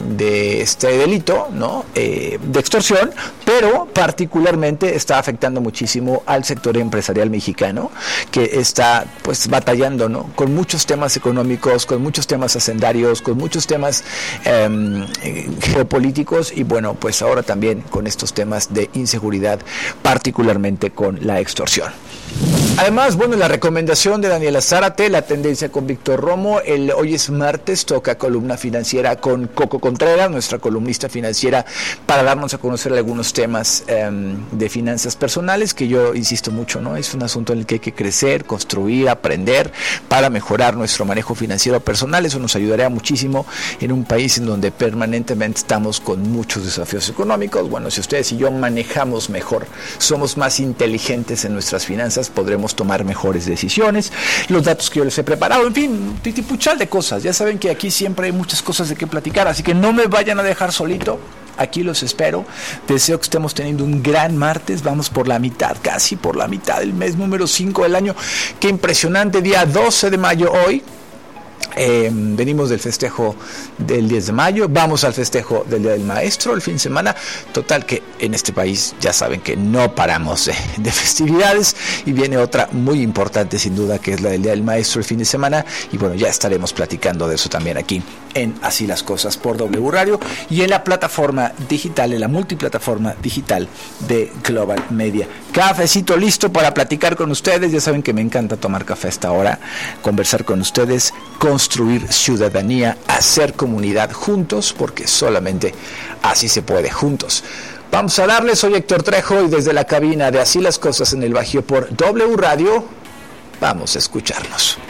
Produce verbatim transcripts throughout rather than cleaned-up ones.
de este delito, ¿no? Eh, de extorsión, pero particularmente está afectando muchísimo al sector empresarial mexicano, que está pues batallando, ¿no? Con muchos temas económicos, con muchos temas hacendarios, con muchos temas eh, geopolíticos y bueno, pues ahora también con estos temas de inseguridad, particularmente con la extorsión. Además, bueno, la recomendación de Daniela Zárate, la tendencia con Víctor Romo, el hoy es martes, toca columna financiera con Coco Contreras, nuestra columnista financiera, para darnos a conocer algunos temas eh, de finanzas personales, que yo insisto mucho, ¿no? Es un asunto en el que hay que crecer, construir, aprender para mejorar nuestro manejo financiero personal. Eso nos ayudaría muchísimo en un país en donde permanentemente estamos con muchos desafíos económicos. Bueno, si ustedes y yo manejamos mejor, somos más inteligentes en nuestras finanzas, podremos tomar mejores decisiones, los datos que yo les he preparado, en fin, titipuchal de cosas. Ya saben que aquí siempre hay muchas cosas de qué platicar, así que no me vayan a dejar solito. Aquí los espero. Deseo que estemos teniendo un gran martes. Vamos por la mitad, casi por la mitad del mes número cinco del año. Qué impresionante, día doce de mayo hoy. Eh, venimos del festejo del diez de mayo, vamos al festejo del Día del Maestro el fin de semana. Total que en este país ya saben que no paramos de, de festividades, y viene otra muy importante sin duda, que es la del Día del Maestro el fin de semana, y bueno, ya estaremos platicando de eso también aquí en Así las Cosas por W Radio y en la plataforma digital, en la multiplataforma digital de Global Media. Cafecito listo para platicar con ustedes. Ya saben que me encanta tomar café a esta hora, conversar con ustedes, construir ciudadanía, hacer comunidad juntos, porque solamente así se puede, juntos. Vamos a darle, soy Héctor Trejo y desde la cabina de Así las Cosas en el Bajío por W Radio, vamos a escucharnos.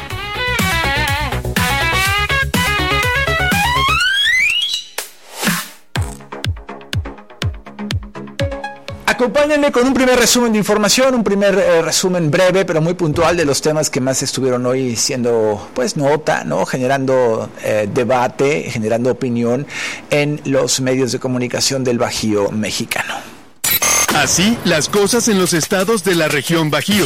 Acompáñenme con un primer resumen de información, un primer eh, resumen breve pero muy puntual de los temas que más estuvieron hoy siendo pues nota, ¿no? Generando eh, debate, generando opinión en los medios de comunicación del Bajío mexicano. Así las cosas en los estados de la región Bajío.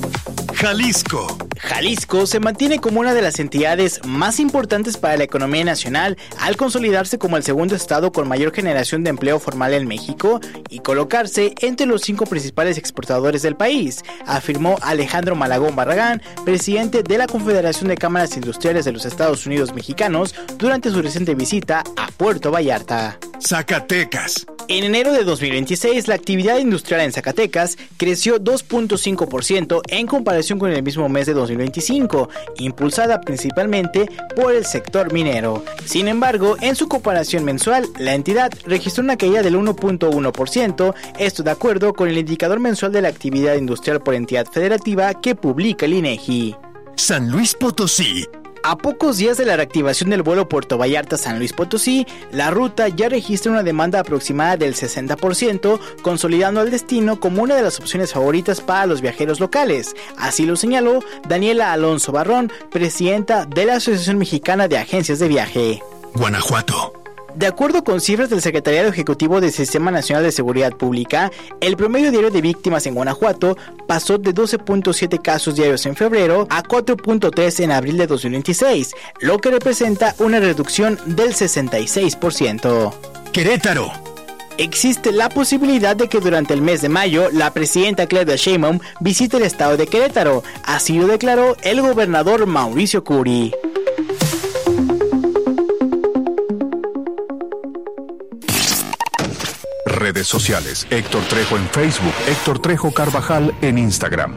Jalisco. Jalisco se mantiene como una de las entidades más importantes para la economía nacional al consolidarse como el segundo estado con mayor generación de empleo formal en México y colocarse entre los cinco principales exportadores del país, afirmó Alejandro Malagón Barragán, presidente de la Confederación de Cámaras Industriales de los Estados Unidos Mexicanos, durante su reciente visita a Puerto Vallarta. Zacatecas. En enero de dos mil veintiséis, la actividad industrial en Zacatecas creció dos punto cinco por ciento en comparación con el mismo mes de dos mil veinticinco, impulsada principalmente por el sector minero. Sin embargo, en su comparación mensual, la entidad registró una caída del uno punto uno por ciento, esto de acuerdo con el indicador mensual de la actividad industrial por entidad federativa que publica el INEGI. San Luis Potosí. A pocos días de la reactivación del vuelo Puerto Vallarta-San Luis Potosí, la ruta ya registra una demanda aproximada del sesenta por ciento, consolidando al destino como una de las opciones favoritas para los viajeros locales. Así lo señaló Daniela Alonso Barrón, presidenta de la Asociación Mexicana de Agencias de Viaje. Guanajuato. De acuerdo con cifras del Secretariado Ejecutivo del Sistema Nacional de Seguridad Pública, el promedio diario de víctimas en Guanajuato pasó de doce punto siete casos diarios en febrero a cuatro punto tres en abril de dos mil veintiséis, lo que representa una reducción del sesenta y seis por ciento. Querétaro. Existe la posibilidad de que durante el mes de mayo la presidenta Claudia Sheinbaum visite el estado de Querétaro, así lo declaró el gobernador Mauricio Curi. Redes sociales. Héctor Trejo en Facebook, Héctor Trejo Carvajal en Instagram.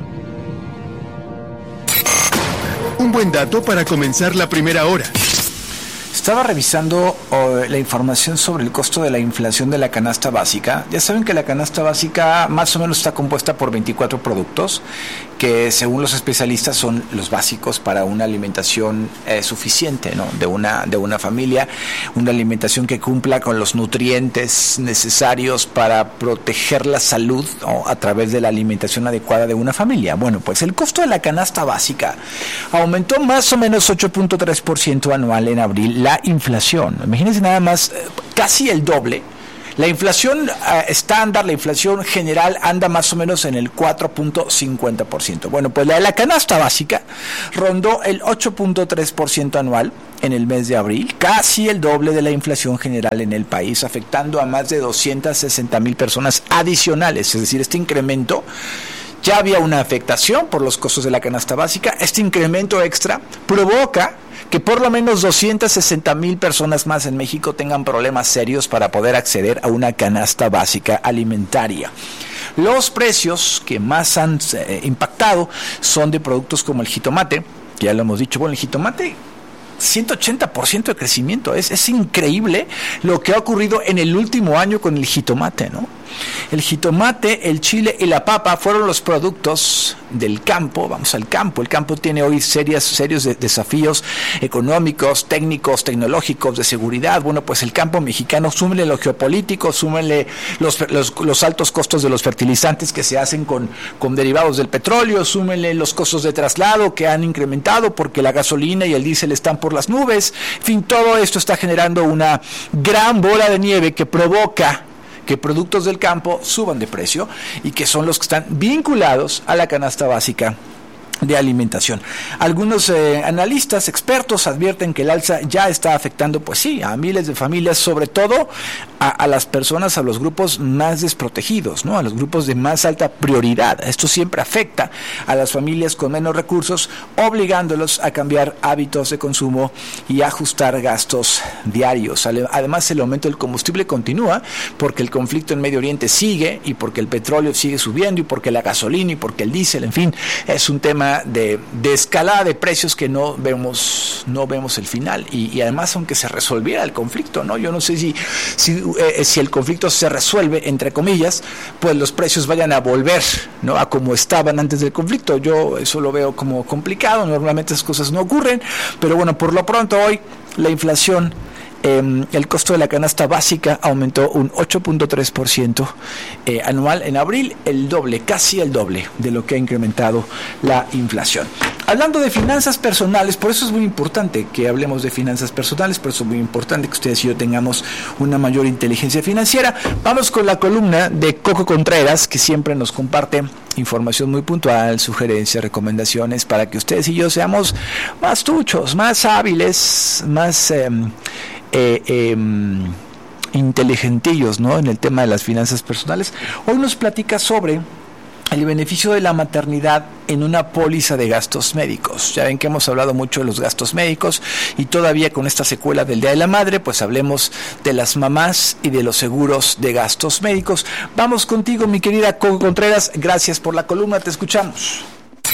Un buen dato para comenzar la primera hora. Estaba revisando uh, la información sobre el costo de la inflación de la canasta básica. Ya saben que la canasta básica más o menos está compuesta por veinticuatro productos que, según los especialistas, son los básicos para una alimentación eh, suficiente, ¿no? de una de una familia, una alimentación que cumpla con los nutrientes necesarios para proteger la salud, ¿no? a través de la alimentación adecuada de una familia. Bueno, pues el costo de la canasta básica aumentó más o menos ocho punto tres por ciento anual en abril. La inflación, imagínense nada más, casi el doble. La inflación uh, estándar, la inflación general anda más o menos en el cuatro punto cincuenta por ciento. Bueno, pues la de la canasta básica rondó el ocho punto tres por ciento anual en el mes de abril, casi el doble de la inflación general en el país, afectando a más de doscientas sesenta mil personas adicionales. Es decir, este incremento, ya había una afectación por los costos de la canasta básica, este incremento extra provoca que por lo menos doscientas sesenta mil personas más en México tengan problemas serios para poder acceder a una canasta básica alimentaria. Los precios que más han eh, impactado son de productos como el jitomate, que ya lo hemos dicho. Bueno, el jitomate, ciento ochenta por ciento de crecimiento, es, es increíble lo que ha ocurrido en el último año con el jitomate, ¿no? El jitomate, el chile y la papa fueron los productos del campo. Vamos al campo. El campo tiene hoy serias, serios de, desafíos económicos, técnicos, tecnológicos, de seguridad. Bueno, pues el campo mexicano, súmenle lo geopolítico, súmenle los, los, los altos costos de los fertilizantes que se hacen con, con derivados del petróleo, súmenle los costos de traslado que han incrementado porque la gasolina y el diésel están por las nubes. En fin, todo esto está generando una gran bola de nieve que provoca que productos del campo suban de precio y que son los que están vinculados a la canasta básica de alimentación. Algunos eh, analistas, expertos advierten que el alza ya está afectando, pues sí, a miles de familias, sobre todo a, a las personas, a los grupos más desprotegidos, ¿no? A los grupos de más alta prioridad. Esto siempre afecta a las familias con menos recursos, obligándolos a cambiar hábitos de consumo y ajustar gastos diarios. Además, el aumento del combustible continúa porque el conflicto en Medio Oriente sigue y porque el petróleo sigue subiendo y porque la gasolina y porque el diésel, en fin, es un tema De, de escalada de precios que no vemos no vemos el final y, y además aunque se resolviera el conflicto, no yo no sé si si, eh, si el conflicto se resuelve entre comillas, pues los precios vayan a volver, no a como estaban antes del conflicto. Yo eso lo veo como complicado. Normalmente esas cosas no ocurren, pero bueno, por lo pronto hoy la inflación, Eh, el costo de la canasta básica aumentó un ocho punto tres por ciento eh, anual en abril, el doble, casi el doble de lo que ha incrementado la inflación. Hablando de finanzas personales, por eso es muy importante que hablemos de finanzas personales, por eso es muy importante que ustedes y yo tengamos una mayor inteligencia financiera. Vamos con la columna de Coco Contreras, que siempre nos comparte información muy puntual, sugerencias, recomendaciones para que ustedes y yo seamos más tuchos, más hábiles, más eh, eh, eh, inteligentillos, ¿no? En el tema de las finanzas personales. Hoy nos platica sobre el beneficio de la maternidad en una póliza de gastos médicos. Ya ven que hemos hablado mucho de los gastos médicos y todavía con esta secuela del Día de la Madre, pues hablemos de las mamás y de los seguros de gastos médicos. Vamos contigo, mi querida Coco Contreras. Gracias por la columna, te escuchamos.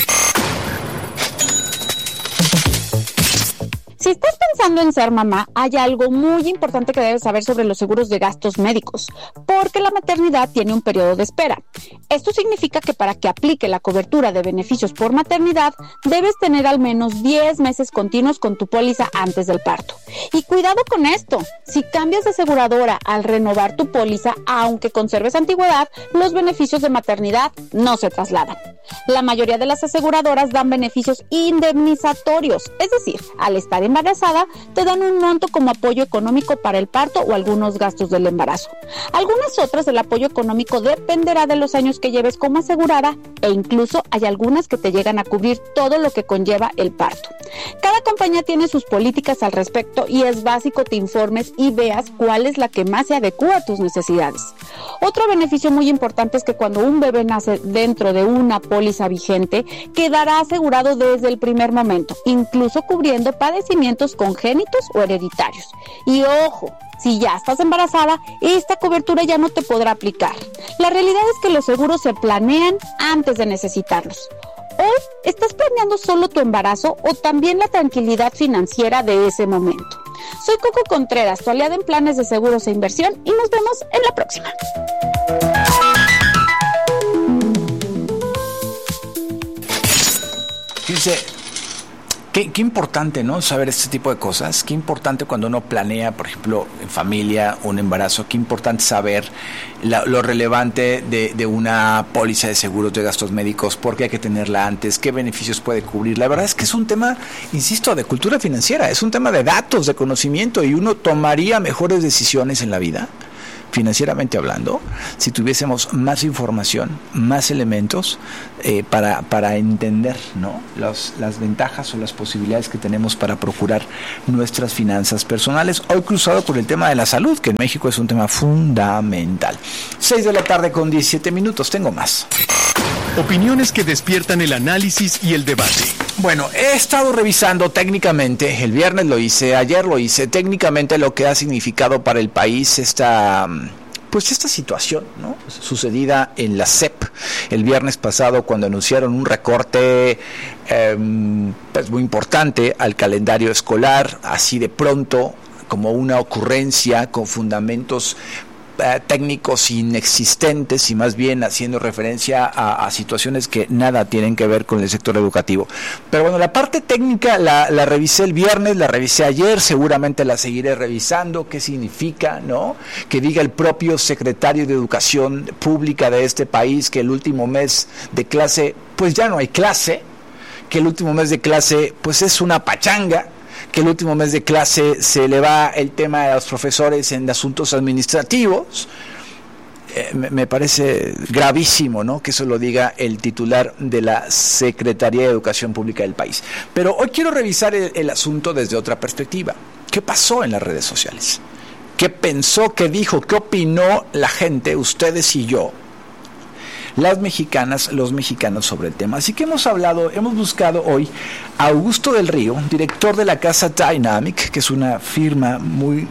Si estás pensando en ser mamá, hay algo muy importante que debes saber sobre los seguros de gastos médicos, porque la maternidad tiene un periodo de espera. Esto significa que para que aplique la cobertura de beneficios por maternidad, debes tener al menos diez meses continuos con tu póliza antes del parto. Y cuidado con esto, si cambias de aseguradora al renovar tu póliza, aunque conserves antigüedad, los beneficios de maternidad no se trasladan. La mayoría de las aseguradoras dan beneficios indemnizatorios, es decir, al estar embarazada, te dan un monto como apoyo económico para el parto o algunos gastos del embarazo. Algunas otras, el apoyo económico dependerá de los años que lleves como asegurada e incluso hay algunas que te llegan a cubrir todo lo que conlleva el parto. Cada compañía tiene sus políticas al respecto y es básico te informes y veas cuál es la que más se adecúa a tus necesidades. Otro beneficio muy importante es que cuando un bebé nace dentro de una póliza vigente, quedará asegurado desde el primer momento, incluso cubriendo padecimientos congénitos o hereditarios. Y ojo, si ya estás embarazada, esta cobertura ya no te podrá aplicar. La realidad es que los seguros se planean antes de necesitarlos. Hoy, ¿estás planeando solo tu embarazo o también la tranquilidad financiera de ese momento? Soy Coco Contreras, tu aliada en planes de seguros e inversión, y nos vemos en la próxima. Fíjense, qué, qué importante, ¿no? Saber este tipo de cosas. Qué importante cuando uno planea, por ejemplo, en familia, un embarazo. Qué importante saber la, lo relevante de, de una póliza de seguros de gastos médicos, por qué hay que tenerla antes, qué beneficios puede cubrir. La verdad es que es un tema, insisto, de cultura financiera. Es un tema de datos, de conocimiento, y uno tomaría mejores decisiones en la vida financieramente hablando, si tuviésemos más información, más elementos eh, para, para entender, ¿no?, Los, las ventajas o las posibilidades que tenemos para procurar nuestras finanzas personales. Hoy cruzado por el tema de la salud, que en México es un tema fundamental. seis de la tarde con diecisiete minutos, tengo más. Opiniones que despiertan el análisis y el debate. Bueno, he estado revisando técnicamente, el viernes lo hice, ayer lo hice, técnicamente lo que ha significado para el país esta, pues esta situación, ¿no?, sucedida en la S E P el viernes pasado, cuando anunciaron un recorte eh, pues muy importante al calendario escolar, así de pronto, como una ocurrencia con fundamentos Uh, técnicos inexistentes y más bien haciendo referencia a, a situaciones que nada tienen que ver con el sector educativo. Pero bueno, la parte técnica la, la revisé el viernes, la revisé ayer, seguramente la seguiré revisando. ¿Qué significa, no? Que diga el propio secretario de Educación Pública de este país que el último mes de clase, pues ya no hay clase, que el último mes de clase, pues es una pachanga, que el último mes de clase se le va el tema de los profesores en asuntos administrativos. Eh, me, me parece gravísimo, ¿no?, que eso lo diga el titular de la Secretaría de Educación Pública del país. Pero hoy quiero revisar el, el asunto desde otra perspectiva. ¿Qué pasó en las redes sociales? ¿Qué pensó, qué dijo, qué opinó la gente, ustedes y yo, las mexicanas, los mexicanos sobre el tema? Así que hemos hablado, hemos buscado hoy a Augusto del Río, director de la casa Dynamic, que es una firma muy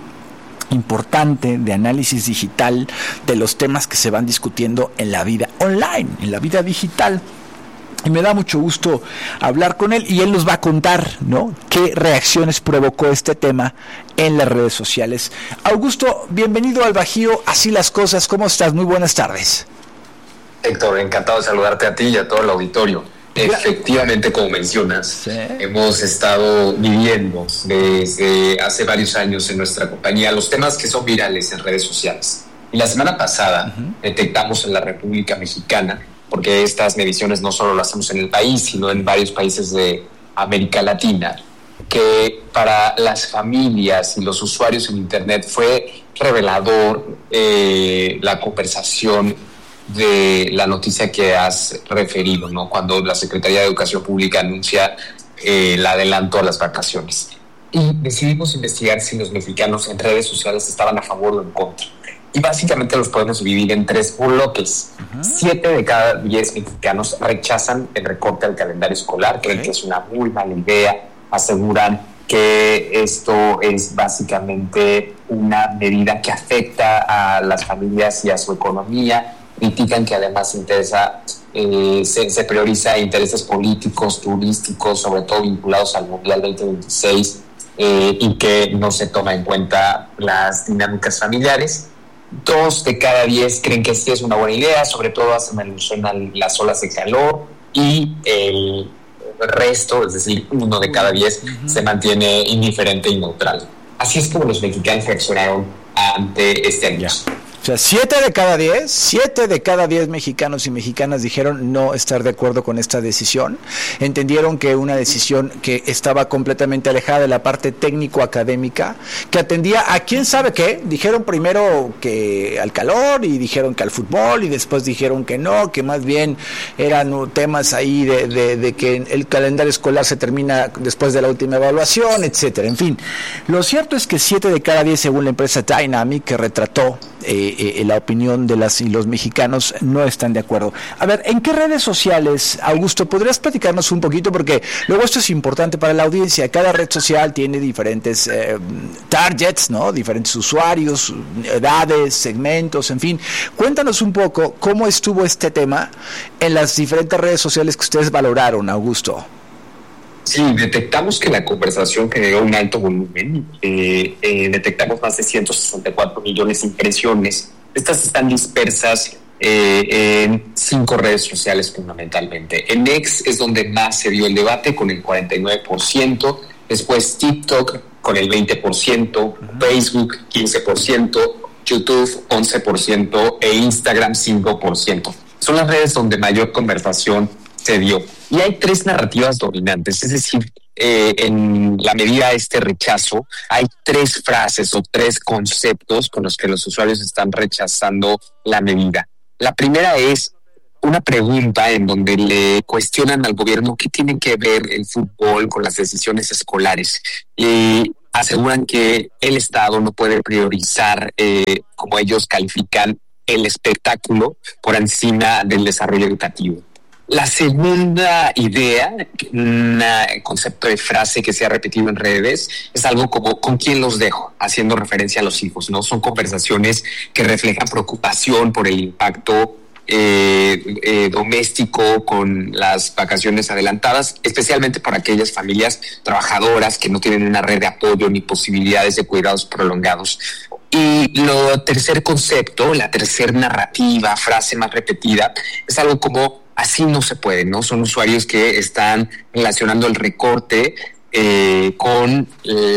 importante de análisis digital de los temas que se van discutiendo en la vida online, en la vida digital. Y me da mucho gusto hablar con él y él nos va a contar, ¿no?, qué reacciones provocó este tema en las redes sociales. Augusto, bienvenido al Bajío, así las cosas, ¿cómo estás? Muy buenas tardes. Héctor, encantado de saludarte a ti y a todo el auditorio. Efectivamente, como mencionas, ¿sí?, hemos estado viviendo desde hace varios años en nuestra compañía los temas que son virales en redes sociales. Y la semana pasada uh-huh. detectamos en la República Mexicana, porque estas mediciones no solo las hacemos en el país, sino en varios países de América Latina, que para las familias y los usuarios en Internet fue revelador eh, la conversación de la noticia que has referido, ¿no?, cuando la Secretaría de Educación Pública anuncia eh, el adelanto a las vacaciones. Y decidimos investigar si los mexicanos en redes sociales estaban a favor o en contra. Y básicamente los podemos dividir en tres bloques. Uh-huh. Siete de cada diez mexicanos rechazan el recorte al calendario escolar, creen okay. que es una muy mala idea, aseguran que esto es básicamente una medida que afecta a las familias y a su economía. Critican que además interesa, eh, se, se prioriza intereses políticos, turísticos, sobre todo vinculados al Mundial veinte veintiséis, eh, y que no se toma en cuenta las dinámicas familiares. Dos de cada diez creen que sí es una buena idea, sobre todo hacen alusión a las olas de calor, y el resto, es decir, uno de cada diez, uh-huh. se mantiene indiferente y neutral. Así es como los mexicanos reaccionaron ante este anuncio. O sea, siete de cada diez, siete de cada diez mexicanos y mexicanas dijeron no estar de acuerdo con esta decisión. Entendieron que una decisión que estaba completamente alejada de la parte técnico-académica, que atendía a quién sabe qué. Dijeron primero que al calor y dijeron que al fútbol y después dijeron que no, que más bien eran temas ahí de, de, de que el calendario escolar se termina después de la última evaluación, etcétera. En fin, lo cierto es que siete de cada diez, según la empresa Dynamic, que retrató eh, eh, la opinión de las y los mexicanos, no están de acuerdo. A ver, ¿en qué redes sociales, Augusto, podrías platicarnos un poquito? Porque luego esto es importante para la audiencia. Cada red social tiene diferentes eh, targets, ¿no? Diferentes usuarios, edades, segmentos, en fin. Cuéntanos un poco cómo estuvo este tema en las diferentes redes sociales que ustedes valoraron, Augusto. Sí, detectamos que la conversación generó un alto volumen. Eh, eh, detectamos más de ciento sesenta y cuatro millones de impresiones. Estas están dispersas eh, en cinco redes sociales fundamentalmente. En X es donde más se dio el debate, con el cuarenta y nueve por ciento. Después TikTok con el veinte por ciento. Uh-huh. Facebook quince por ciento. YouTube once por ciento. E Instagram cinco por ciento. Son las redes donde mayor conversación se dio. Y hay tres narrativas dominantes, es decir, eh, en la medida de este rechazo, hay tres frases o tres conceptos con los que los usuarios están rechazando la medida. La primera es una pregunta en donde le cuestionan al gobierno qué tiene que ver el fútbol con las decisiones escolares y aseguran que el Estado no puede priorizar, eh, como ellos califican, el espectáculo por encima del desarrollo educativo. La segunda idea, un concepto de frase que se ha repetido en redes, es algo como ¿con quién los dejo?, haciendo referencia a los hijos, ¿no? Son conversaciones que reflejan preocupación por el impacto Eh, eh, doméstico con las vacaciones adelantadas, especialmente por aquellas familias trabajadoras que no tienen una red de apoyo ni posibilidades de cuidados prolongados. Y lo tercer concepto, la tercera narrativa, frase más repetida, es algo como así no se puede, ¿no? Son usuarios que están relacionando el recorte eh, con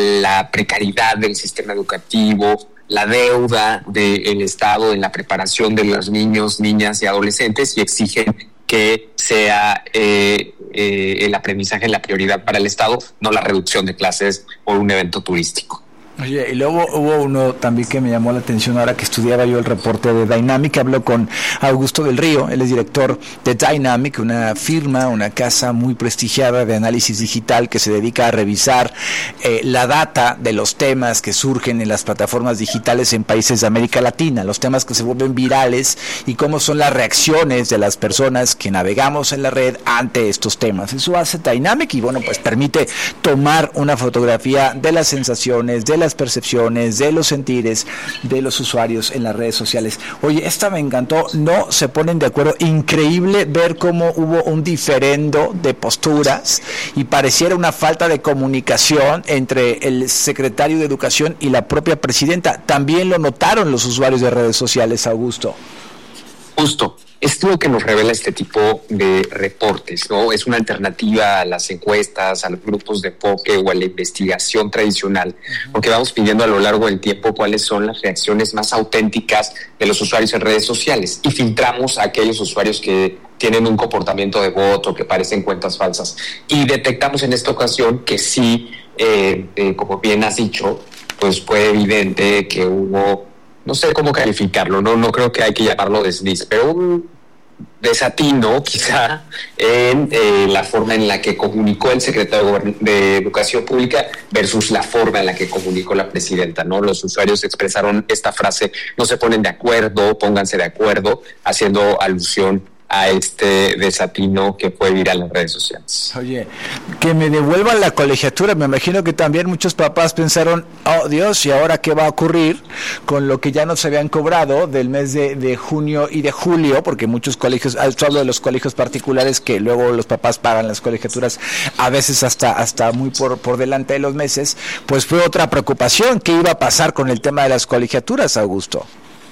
la precariedad del sistema educativo, la deuda del Estado en la preparación de los niños, niñas y adolescentes, y exigen que sea eh, eh, el aprendizaje la prioridad para el Estado, no la reducción de clases por un evento turístico. Oye, y luego hubo uno también que me llamó la atención ahora que estudiaba yo el reporte de Dynamic. Habló con Augusto del Río, él es director de Dynamic, una firma, una casa muy prestigiada de análisis digital que se dedica a revisar eh, la data de los temas que surgen en las plataformas digitales en países de América Latina, los temas que se vuelven virales y cómo son las reacciones de las personas que navegamos en la red ante estos temas. Eso hace Dynamic y bueno, pues permite tomar una fotografía de las sensaciones, de las percepciones, de los sentires de los usuarios en las redes sociales. Oye, esta me encantó, no se ponen de acuerdo, increíble ver cómo hubo un diferendo de posturas y pareciera una falta de comunicación entre el secretario de Educación y la propia presidenta. También lo notaron los usuarios de redes sociales, Augusto. Justo. Es lo que nos revela este tipo de reportes, ¿no? Es una alternativa a las encuestas, a los grupos de enfoque o a la investigación tradicional, porque vamos pidiendo a lo largo del tiempo cuáles son las reacciones más auténticas de los usuarios en redes sociales y filtramos a aquellos usuarios que tienen un comportamiento de bot o que parecen cuentas falsas. Y detectamos en esta ocasión que sí, eh, eh, como bien has dicho, pues fue evidente que hubo, no sé cómo calificarlo, no no creo que hay que llamarlo desliz, pero un desatino quizá en eh, la forma en la que comunicó el secretario de Educación Pública versus la forma en la que comunicó la presidenta, ¿no? Los usuarios expresaron esta frase, no se ponen de acuerdo, pónganse de acuerdo, haciendo alusión a este desatino que fue viral en las redes sociales. Oye, que me devuelvan la colegiatura. Me imagino que también muchos papás pensaron, oh Dios, ¿y ahora qué va a ocurrir con lo que ya no se habían cobrado del mes de, de junio y de julio? Porque muchos colegios, hablo de los colegios particulares que luego los papás pagan las colegiaturas a veces hasta hasta muy por, por delante de los meses, pues fue otra preocupación. ¿Qué iba a pasar con el tema de las colegiaturas, Augusto?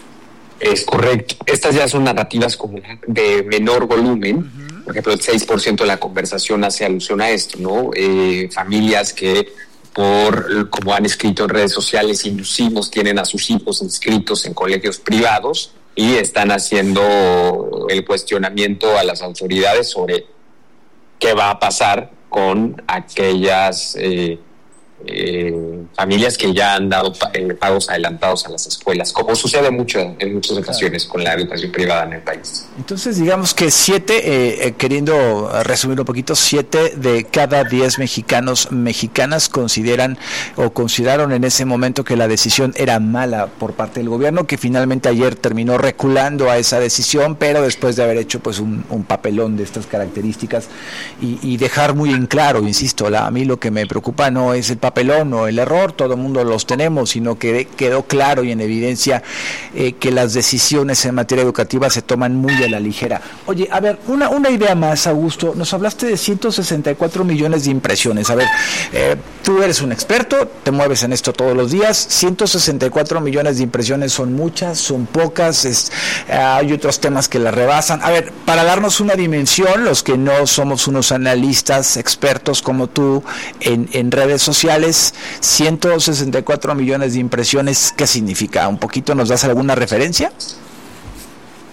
Es correcto. Estas ya son narrativas como de menor volumen. Uh-huh. Por ejemplo, el seis por ciento de la conversación hace alusión a esto, ¿no? Eh, familias que, por como han escrito en redes sociales, inclusivos, tienen a sus hijos inscritos en colegios privados y están haciendo el cuestionamiento a las autoridades sobre qué va a pasar con aquellas eh, Eh, familias que ya han dado eh, pagos adelantados a las escuelas, como sucede mucho en muchas ocasiones con la educación privada en el país. Entonces, digamos que siete, eh, eh, queriendo resumir un poquito, siete de cada diez mexicanos, mexicanas consideran o consideraron en ese momento que la decisión era mala por parte del gobierno, que finalmente ayer terminó reculando a esa decisión, pero después de haber hecho pues un, un papelón de estas características y, y dejar muy en claro, insisto, la, a mí lo que me preocupa no es el papelón o el error, todo el mundo los tenemos, sino que quedó claro y en evidencia eh, que las decisiones en materia educativa se toman muy a la ligera. Oye, a ver, una, una idea más, Augusto, nos hablaste de ciento sesenta y cuatro millones de impresiones. A ver, eh, tú eres un experto, te mueves en esto todos los días, ciento sesenta y cuatro millones de impresiones son muchas, son pocas, es, eh, hay otros temas que las rebasan. A ver, para darnos una dimensión, los que no somos unos analistas expertos como tú en, en redes sociales, ciento sesenta y cuatro millones de impresiones, ¿qué significa? ¿Un poquito nos das alguna referencia?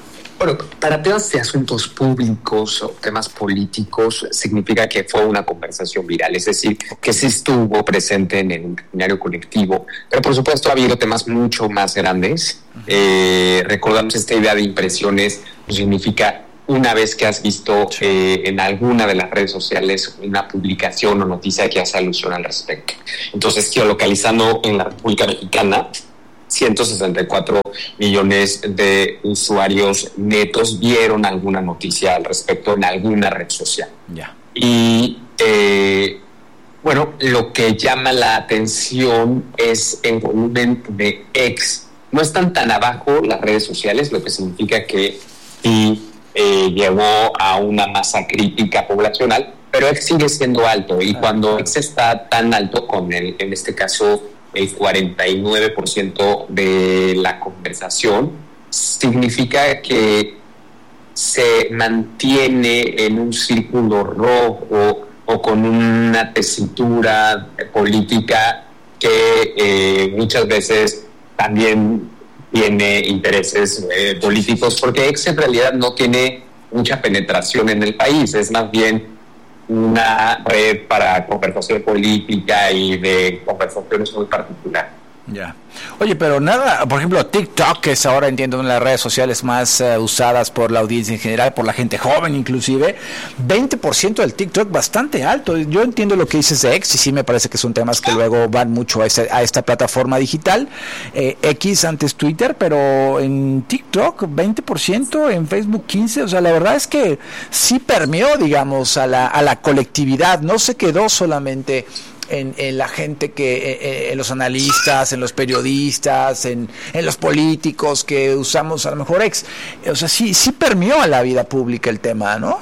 Bueno, para temas de asuntos públicos o temas políticos significa que fue una conversación viral, es decir, que sí estuvo presente en el imaginario colectivo, pero por supuesto ha habido temas mucho más grandes. Eh, recordamos esta idea de impresiones, pues significa una vez que has visto eh, en alguna de las redes sociales una publicación o noticia que hace alusión al respecto. Entonces, geolocalizando en la República Mexicana, ciento sesenta y cuatro millones de usuarios netos vieron alguna noticia al respecto en alguna red social. Yeah. Y eh, bueno, lo que llama la atención es el volumen de ex. No están tan abajo las redes sociales, lo que significa que sí eh, llevó a una masa crítica poblacional, pero ex sigue siendo alto, y cuando ex está tan alto, con el, en este caso el cuarenta y nueve por ciento de la conversación, significa que se mantiene en un círculo rojo o con una tesitura política que eh, muchas veces también tiene intereses eh, políticos, porque ex en realidad no tiene mucha penetración en el país, es más bien una red para conversación política y de conversaciones muy particulares. Ya. Yeah. Oye, pero nada, por ejemplo, TikTok, que es ahora, entiendo, una de las redes sociales más uh, usadas por la audiencia en general, por la gente joven inclusive, veinte por ciento del TikTok, bastante alto. Yo entiendo lo que dices de X, y sí me parece que son temas que luego van mucho a, ese, a esta plataforma digital, eh, X antes Twitter, pero en TikTok veinte por ciento, en Facebook quince por ciento, o sea, la verdad es que sí permeó, digamos, a la, a la colectividad, no se quedó solamente En, en la gente que, eh, en los analistas, en los periodistas, en, en los políticos que usamos a lo mejor ex. O sea, sí, sí permeó a la vida pública el tema, ¿no?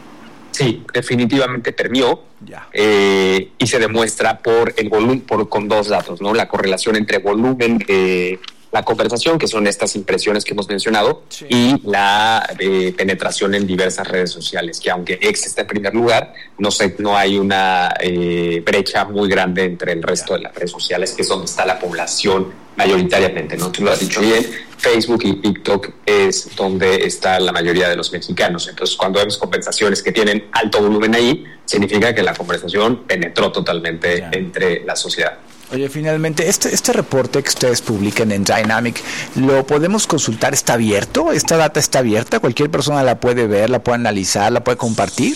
Sí, definitivamente permeó. Ya. Eh, y se demuestra por el volumen, por con dos datos, ¿no? La correlación entre volumen de la conversación, que son estas impresiones que hemos mencionado, sí, y la eh, penetración en diversas redes sociales, que aunque X está en primer lugar, no sé, no hay una eh, brecha muy grande entre el resto de las redes sociales, que es donde está la población mayoritariamente, ¿no? Tú lo has dicho bien, Facebook y TikTok es donde está la mayoría de los mexicanos. Entonces, cuando vemos conversaciones que tienen alto volumen ahí, significa que la conversación penetró totalmente yeah. entre la sociedad. Oye, finalmente, este este reporte que ustedes publican en Dynamic, ¿lo podemos consultar? ¿Está abierto? ¿Esta data está abierta? ¿Cualquier persona la puede ver, la puede analizar, la puede compartir?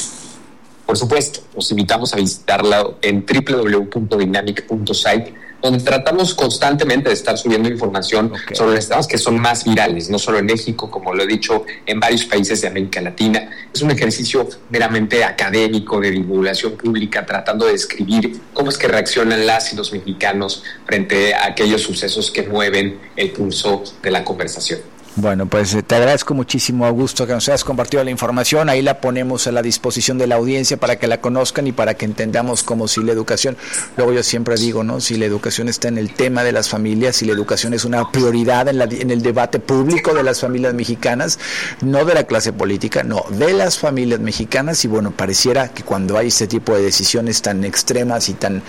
Por supuesto, los invitamos a visitarla en doble u doble u doble u punto dynamic punto site, donde tratamos constantemente de estar subiendo información okay. sobre los temas que son más virales, no solo en México, como lo he dicho, en varios países de América Latina. Es un ejercicio meramente académico, de divulgación pública, tratando de describir cómo es que reaccionan las y los mexicanos frente a aquellos sucesos que mueven el pulso de la conversación. Bueno, pues te agradezco muchísimo, Augusto, que nos hayas compartido la información. Ahí la ponemos a la disposición de la audiencia para que la conozcan y para que entendamos cómo si la educación, luego yo siempre digo, ¿no? Si la educación está en el tema de las familias, si la educación es una prioridad en, la, en el debate público de las familias mexicanas, no de la clase política, no, de las familias mexicanas. Y bueno, pareciera que cuando hay este tipo de decisiones tan extremas y tan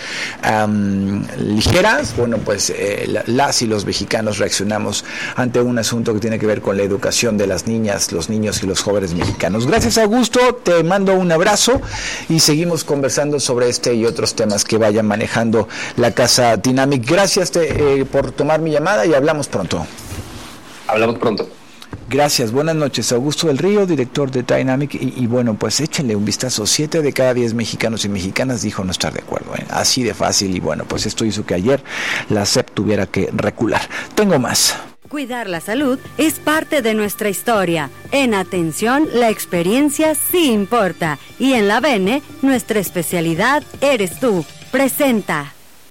um, ligeras, bueno, pues eh, las y los mexicanos reaccionamos ante un asunto que tiene que ver con la educación de las niñas, los niños y los jóvenes mexicanos. Gracias, Augusto, te mando un abrazo y seguimos conversando sobre este y otros temas que vayan manejando la Casa Dynamic. Gracias te, eh, por tomar mi llamada y hablamos pronto. Hablamos pronto. Gracias, buenas noches. Augusto del Río, director de Dynamic, y, y bueno, pues échenle un vistazo. Siete de cada diez mexicanos y mexicanas dijo no estar de acuerdo, ¿eh? Así de fácil, y bueno, pues esto hizo que ayer la S E P tuviera que recular. Tengo más. Cuidar la salud es parte de nuestra historia. En Atención, la experiencia sí importa. Y en la Bene, nuestra especialidad eres tú. Presenta.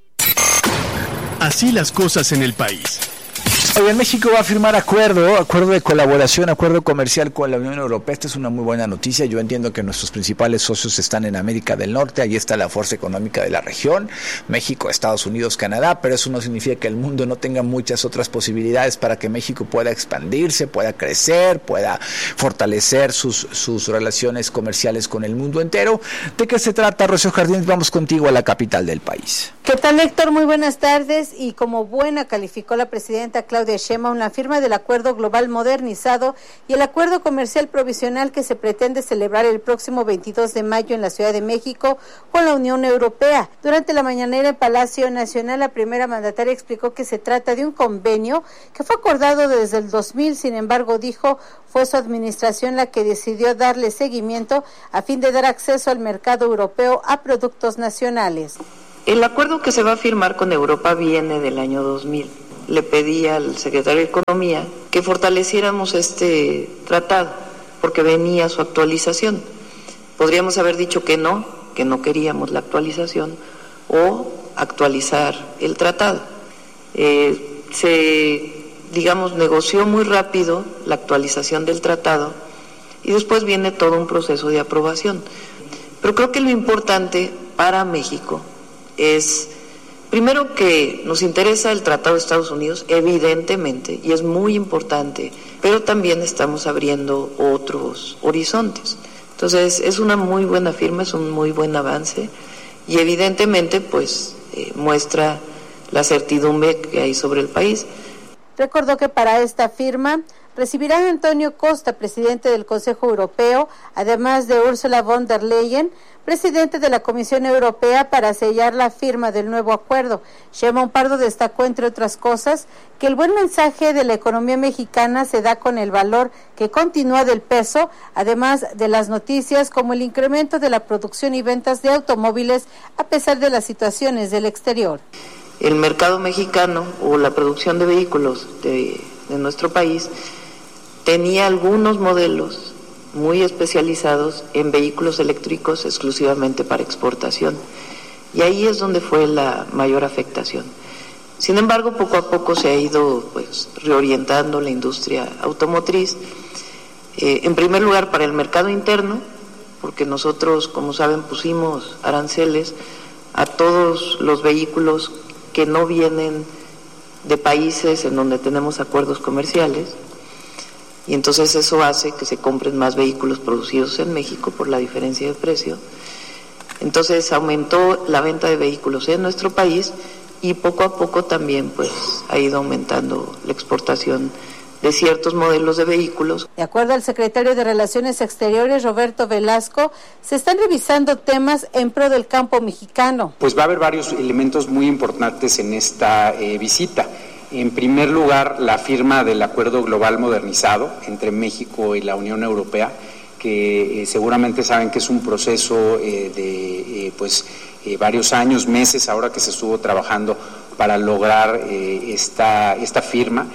Así las cosas en el país. Hoy en México va a firmar acuerdo, acuerdo de colaboración, acuerdo comercial con la Unión Europea. Esta es una muy buena noticia. Yo entiendo que nuestros principales socios están en América del Norte, ahí está la fuerza económica de la región, México, Estados Unidos, Canadá, pero eso no significa que el mundo no tenga muchas otras posibilidades para que México pueda expandirse, pueda crecer, pueda fortalecer sus, sus relaciones comerciales con el mundo entero. ¿De qué se trata, Rocío Jardín? Vamos contigo a la capital del país. ¿Qué tal, Héctor? Muy buenas tardes. Y como buena calificó la presidenta Claudia Sheinbaum la firma del Acuerdo Global Modernizado y el Acuerdo Comercial Provisional que se pretende celebrar el próximo veintidós de mayo en la Ciudad de México con la Unión Europea. Durante la mañanera en Palacio Nacional, la primera mandataria explicó que se trata de un convenio que fue acordado desde el dos mil, sin embargo, dijo, fue su administración la que decidió darle seguimiento a fin de dar acceso al mercado europeo a productos nacionales. El acuerdo que se va a firmar con Europa viene del año dos mil. Le pedí al secretario de Economía que fortaleciéramos este tratado porque venía su actualización. Podríamos haber dicho que no, que no queríamos la actualización o actualizar el tratado. Eh, se, digamos, negoció muy rápido la actualización del tratado y después viene todo un proceso de aprobación. Pero creo que lo importante para México es, primero, que nos interesa el Tratado de Estados Unidos, evidentemente, y es muy importante, pero también estamos abriendo otros horizontes. Entonces, es una muy buena firma, es un muy buen avance, y evidentemente, pues, eh, muestra la certidumbre que hay sobre el país. Recordó que para esta firma recibirán a Antonio Costa, presidente del Consejo Europeo, además de Ursula von der Leyen, presidente de la Comisión Europea, para sellar la firma del nuevo acuerdo. Sheinbaum Pardo destacó, entre otras cosas, que el buen mensaje de la economía mexicana se da con el valor que continúa del peso, además de las noticias como el incremento de la producción y ventas de automóviles a pesar de las situaciones del exterior. El mercado mexicano o la producción de vehículos de, de nuestro país tenía algunos modelos muy especializados en vehículos eléctricos exclusivamente para exportación, y ahí es donde fue la mayor afectación. Sin embargo, poco a poco se ha ido pues reorientando la industria automotriz, eh, en primer lugar para el mercado interno, porque nosotros, como saben, pusimos aranceles a todos los vehículos que no vienen de países en donde tenemos acuerdos comerciales, y entonces eso hace que se compren más vehículos producidos en México por la diferencia de precio. Entonces aumentó la venta de vehículos en nuestro país y poco a poco también pues ha ido aumentando la exportación de ciertos modelos de vehículos. De acuerdo al secretario de Relaciones Exteriores, Roberto Velasco, se están revisando temas en pro del campo mexicano. Pues va a haber varios elementos muy importantes en esta eh, visita. En primer lugar, la firma del Acuerdo Global Modernizado entre México y la Unión Europea, que eh, seguramente saben que es un proceso eh, de eh, pues eh, varios años, meses, ahora que se estuvo trabajando para lograr eh, esta, esta firma.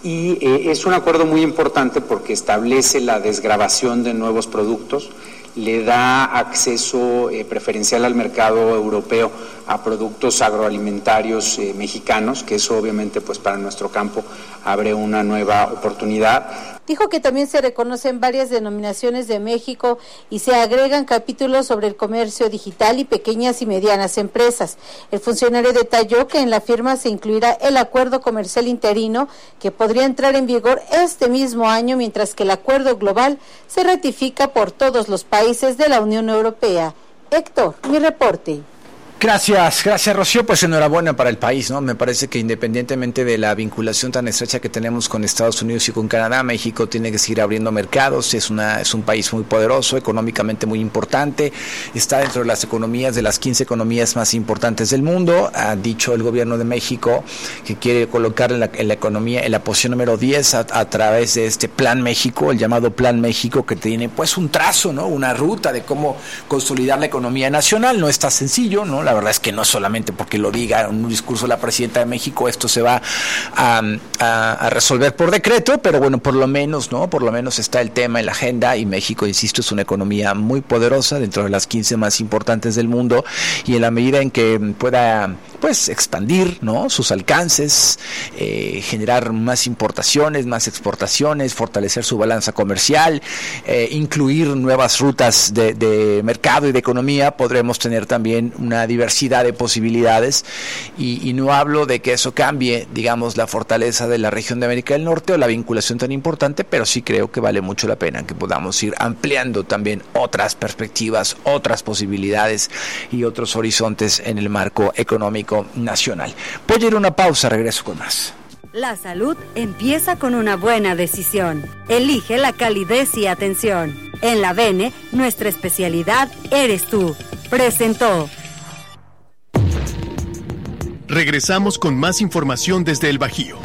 Y eh, es un acuerdo muy importante porque establece la desgravación de nuevos productos, le da acceso eh, preferencial al mercado europeo a productos agroalimentarios eh, mexicanos, que eso obviamente pues para nuestro campo abre una nueva oportunidad. Dijo que también se reconocen varias denominaciones de México y se agregan capítulos sobre el comercio digital y pequeñas y medianas empresas. El funcionario detalló que en la firma se incluirá el acuerdo comercial interino que podría entrar en vigor este mismo año, mientras que el acuerdo global se ratifica por todos los países de la Unión Europea. Héctor, mi reporte. Gracias, gracias Rocío, pues enhorabuena para el país, ¿no? Me parece que independientemente de la vinculación tan estrecha que tenemos con Estados Unidos y con Canadá, México tiene que seguir abriendo mercados, es una es un país muy poderoso, económicamente muy importante, está dentro de las economías, de las quince economías más importantes del mundo. Ha dicho el gobierno de México que quiere colocar en la, en la economía en la posición número diez a, a través de este Plan México, el llamado Plan México, que tiene pues un trazo, ¿no? Una ruta de cómo consolidar la economía nacional. No está sencillo, ¿no? La La verdad es que no solamente porque lo diga en un discurso la presidenta de México, esto se va a, a, a resolver por decreto, pero bueno, por lo menos, ¿no? Por lo menos está el tema en la agenda, y México, insisto, es una economía muy poderosa dentro de las quince más importantes del mundo, y en la medida en que pueda, pues, expandir, ¿no? Sus alcances, eh, generar más importaciones, más exportaciones, fortalecer su balanza comercial, eh, incluir nuevas rutas de, de mercado y de economía, podremos tener también una diversidad diversidad de posibilidades, y, y no hablo de que eso cambie, digamos, la fortaleza de la región de América del Norte o la vinculación tan importante, pero sí creo que vale mucho la pena que podamos ir ampliando también otras perspectivas, otras posibilidades y otros horizontes en el marco económico nacional. Voy a ir a una pausa, regreso con más. La salud empieza con una buena decisión. Elige la calidez y atención. En la Bene, nuestra especialidad eres tú. Presentó. Regresamos con más información desde el Bajío.